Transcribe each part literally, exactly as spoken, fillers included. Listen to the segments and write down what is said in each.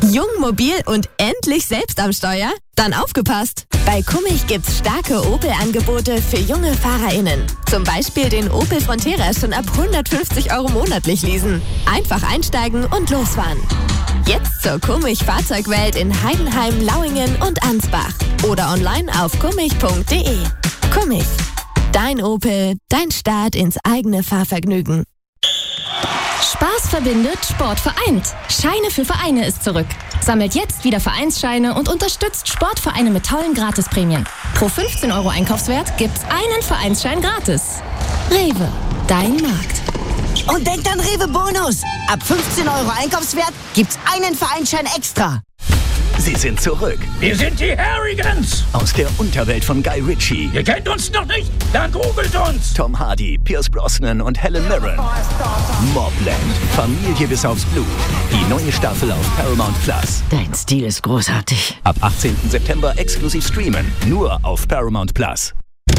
Jung, mobil und endlich selbst am Steuer? Dann aufgepasst! Bei Kummich gibt's starke Opel-Angebote für junge FahrerInnen. Zum Beispiel den Opel Frontera schon ab hundertfünfzig Euro monatlich leasen. Einfach einsteigen und losfahren. Jetzt zur Kummich Fahrzeugwelt in Heidenheim, Lauingen und Ansbach. Oder online auf kummich punkt de. Kummich. Dein Opel, dein Start ins eigene Fahrvergnügen. Spaß verbindet, Sport vereint. Scheine für Vereine ist zurück. Sammelt jetzt wieder Vereinsscheine und unterstützt Sportvereine mit tollen Gratisprämien. Pro fünfzehn Euro Einkaufswert gibt's einen Vereinsschein gratis. Rewe, dein Markt. Und denkt an Rewe Bonus. Ab fünfzehn Euro Einkaufswert gibt's einen Vereinsschein extra. Sie sind zurück. Wir sind die Harrigans. Aus der Unterwelt von Guy Ritchie. Ihr kennt uns noch nicht? Dann googelt uns. Tom Hardy, Pierce Brosnan und Helen Mirren. Mobland. Familie bis aufs Blut. Die neue Staffel auf Paramount Plus. Dein Stil ist großartig. Ab achtzehnten September exklusiv streamen. Nur auf Paramount Plus.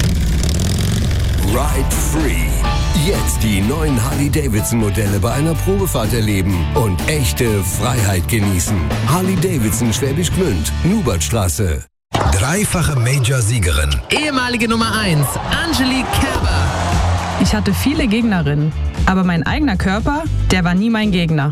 Ride Free. Jetzt die neuen Harley-Davidson-Modelle bei einer Probefahrt erleben und echte Freiheit genießen. Harley-Davidson Schwäbisch Gmünd, Nubertstraße. Dreifache Major-Siegerin. Ehemalige Nummer eins, Angelique Kerber. Ich hatte viele Gegnerinnen, aber mein eigener Körper, der war nie mein Gegner.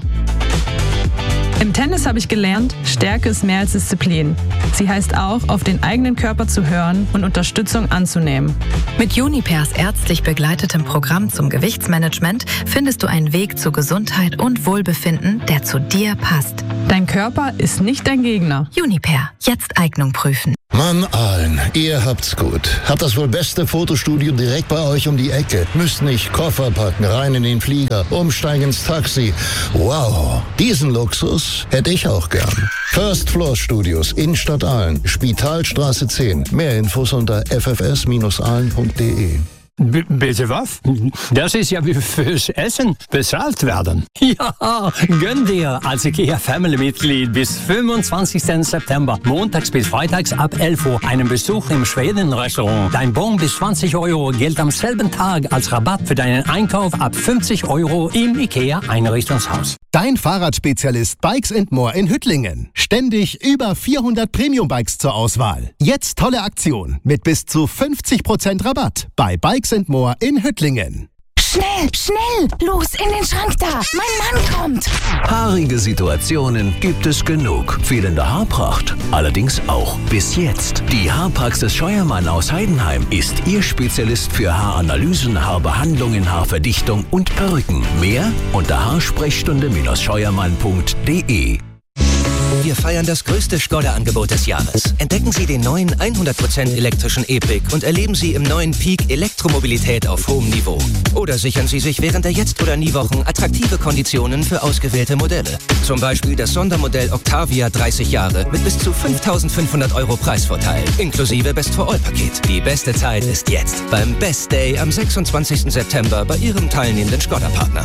Im Tennis habe ich gelernt, Stärke ist mehr als Disziplin. Sie heißt auch, auf den eigenen Körper zu hören und Unterstützung anzunehmen. Mit Unipairs ärztlich begleitetem Programm zum Gewichtsmanagement findest du einen Weg zu Gesundheit und Wohlbefinden, der zu dir passt. Dein Körper ist nicht dein Gegner. Unipair, jetzt Eignung prüfen. Mann, Allen, ihr habt's gut. Habt das wohl beste Fotostudio direkt bei euch um die Ecke. Müsst nicht Koffer packen, rein in den Flieger, umsteigen ins Taxi. Wow, diesen Luxus hätte ich auch gern. First Floor Studios, Innenstadt Aalen, Spitalstraße zehn. Mehr Infos unter f f s Bindestrich aalen punkt de. B- bitte was? Das ist ja wie fürs Essen bezahlt werden. Ja, gönn dir als IKEA-Family-Mitglied bis fünfundzwanzigsten September, montags bis freitags ab elf Uhr, einen Besuch im Schweden-Restaurant. Dein Bon bis zwanzig Euro gilt am selben Tag als Rabatt für deinen Einkauf ab fünfzig Euro im IKEA-Einrichtungshaus. Dein Fahrradspezialist Bikes and More in Hüttlingen. Ständig über vierhundert Premium-Bikes zur Auswahl. Jetzt tolle Aktion mit bis zu fünfzig Prozent Rabatt bei Bikes and More in Hüttlingen. Schnell, schnell, los in den Schrank da. Mein Mann kommt. Haarige Situationen gibt es genug. Fehlende Haarpracht allerdings auch. Bis jetzt. Die Haarpraxis Scheuermann aus Heidenheim ist Ihr Spezialist für Haaranalysen, Haarbehandlungen, Haarverdichtung und Perücken. Mehr unter haarsprechstunde Scheuermann punkt de. Wir feiern das größte Skoda-Angebot des Jahres. Entdecken Sie den neuen hundert Prozent elektrischen E-Pick und erleben Sie im neuen Peak Elektromobilität auf hohem Niveau. Oder sichern Sie sich während der Jetzt- oder Nie-Wochen attraktive Konditionen für ausgewählte Modelle. Zum Beispiel das Sondermodell Octavia dreißig Jahre mit bis zu fünftausendfünfhundert Euro Preisvorteil, inklusive Best-for-All-Paket. Die beste Zeit ist jetzt beim Best Day am sechsundzwanzigsten September bei Ihrem teilnehmenden Skoda-Partner.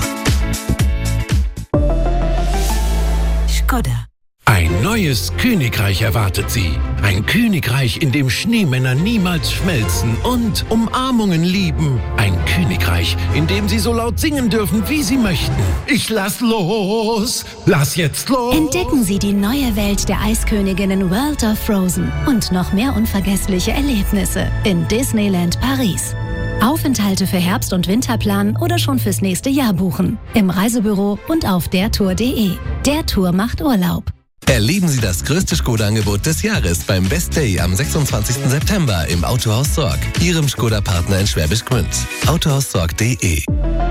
Skoda. Ein neues Königreich erwartet Sie. Ein Königreich, in dem Schneemänner niemals schmelzen und Umarmungen lieben. Ein Königreich, in dem Sie so laut singen dürfen, wie Sie möchten. Ich lass los, lass jetzt los. Entdecken Sie die neue Welt der Eisköniginnen World of Frozen und noch mehr unvergessliche Erlebnisse in Disneyland Paris. Aufenthalte für Herbst- und Winterplan oder schon fürs nächste Jahr buchen. Im Reisebüro und auf dertour punkt de. Der Tour macht Urlaub. Erleben Sie das größte Skoda-Angebot des Jahres beim Best Day am sechsundzwanzigsten September im Autohaus Sorg, Ihrem Skoda-Partner in Schwäbisch Gmünd. autohaus sorg punkt de.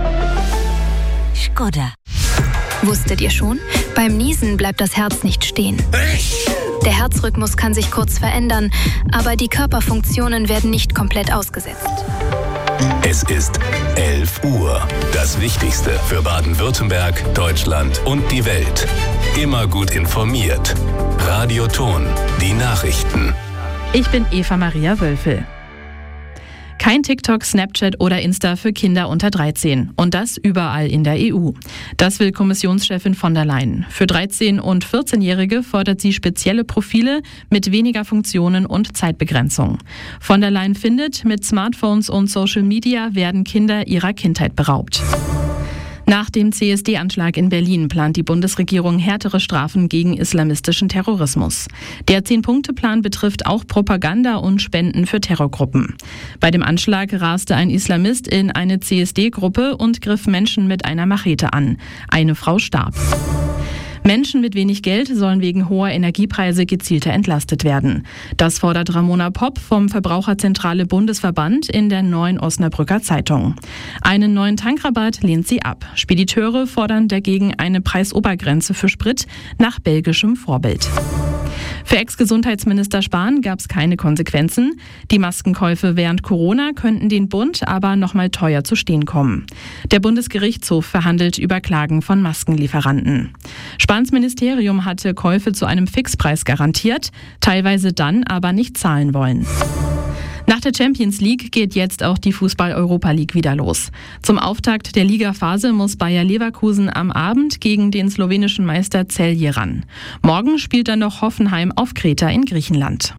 Skoda. Wusstet ihr schon? Beim Niesen bleibt das Herz nicht stehen. Der Herzrhythmus kann sich kurz verändern, aber die Körperfunktionen werden nicht komplett ausgesetzt. Es ist elf Uhr. Das Wichtigste für Baden-Württemberg, Deutschland und die Welt. Immer gut informiert. Radio Ton, die Nachrichten. Ich bin Eva Maria Wölfel. Kein TikTok, Snapchat oder Insta für Kinder unter dreizehn. Und das überall in der E U. Das will Kommissionschefin von der Leyen. Für dreizehn- und vierzehnjährige fordert sie spezielle Profile mit weniger Funktionen und Zeitbegrenzung. Von der Leyen findet, mit Smartphones und Social Media werden Kinder ihrer Kindheit beraubt. Nach dem C S D-Anschlag in Berlin plant die Bundesregierung härtere Strafen gegen islamistischen Terrorismus. Der Zehn-Punkte-Plan betrifft auch Propaganda und Spenden für Terrorgruppen. Bei dem Anschlag raste ein Islamist in eine C S D-Gruppe und griff Menschen mit einer Machete an. Eine Frau starb. Menschen mit wenig Geld sollen wegen hoher Energiepreise gezielter entlastet werden. Das fordert Ramona Popp vom Verbraucherzentrale Bundesverband in der Neuen Osnabrücker Zeitung. Einen neuen Tankrabatt lehnt sie ab. Spediteure fordern dagegen eine Preisobergrenze für Sprit nach belgischem Vorbild. Für Ex-Gesundheitsminister Spahn gab es keine Konsequenzen. Die Maskenkäufe während Corona könnten den Bund aber noch mal teuer zu stehen kommen. Der Bundesgerichtshof verhandelt über Klagen von Maskenlieferanten. Spahns Ministerium hatte Käufe zu einem Fixpreis garantiert, teilweise dann aber nicht zahlen wollen. Nach der Champions League geht jetzt auch die Fußball-Europa League wieder los. Zum Auftakt der Ligaphase muss Bayer Leverkusen am Abend gegen den slowenischen Meister Celje ran. Morgen spielt dann noch Hoffenheim auf Kreta in Griechenland.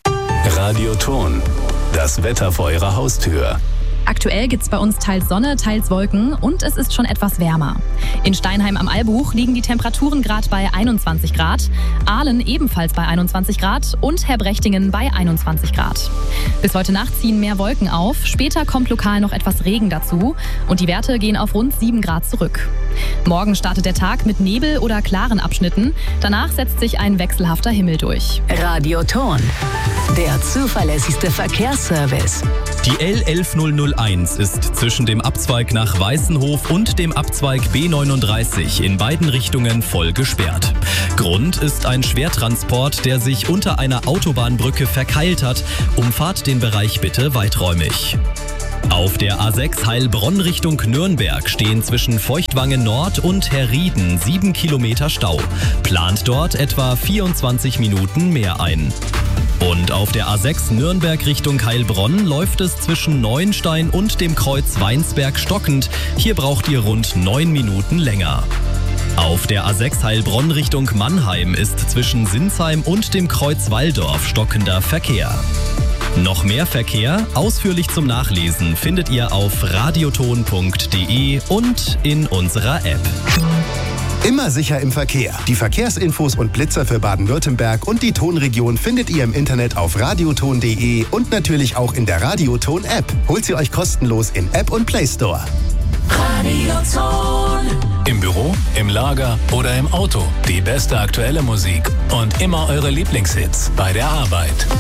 Radioton, das Wetter vor Ihrer Haustür. Aktuell gibt's bei uns teils Sonne, teils Wolken und es ist schon etwas wärmer. In Steinheim am Albuch liegen die Temperaturen gerade bei einundzwanzig Grad, Aalen ebenfalls bei einundzwanzig Grad und Herbrechtingen bei einundzwanzig Grad. Bis heute Nacht ziehen mehr Wolken auf, später kommt lokal noch etwas Regen dazu und die Werte gehen auf rund sieben Grad zurück. Morgen startet der Tag mit Nebel oder klaren Abschnitten, danach setzt sich ein wechselhafter Himmel durch. Radioton, der zuverlässigste Verkehrsservice. Die L elf null null eins ist zwischen dem Abzweig nach Weißenhof und dem Abzweig B neununddreißig in beiden Richtungen voll gesperrt. Grund ist ein Schwertransport, der sich unter einer Autobahnbrücke verkeilt hat. Umfahrt den Bereich bitte weiträumig. Auf der A sechs Heilbronn Richtung Nürnberg stehen zwischen Feuchtwangen Nord und Herrieden sieben Kilometer Stau. Plant dort etwa vierundzwanzig Minuten mehr ein. Und auf der A sechs Nürnberg Richtung Heilbronn läuft es zwischen Neuenstein und dem Kreuz Weinsberg stockend. Hier braucht ihr rund neun Minuten länger. Auf der A sechs Heilbronn Richtung Mannheim ist zwischen Sinsheim und dem Kreuz Walldorf stockender Verkehr. Noch mehr Verkehr, ausführlich zum Nachlesen, findet ihr auf radioton punkt de und in unserer App. Immer sicher im Verkehr. Die Verkehrsinfos und Blitzer für Baden-Württemberg und die Tonregion findet ihr im Internet auf radioton punkt de und natürlich auch in der Radioton-App. Holt sie euch kostenlos in App und Play Store. Radioton. Im Büro, im Lager oder im Auto. Die beste aktuelle Musik und immer eure Lieblingshits bei der Arbeit.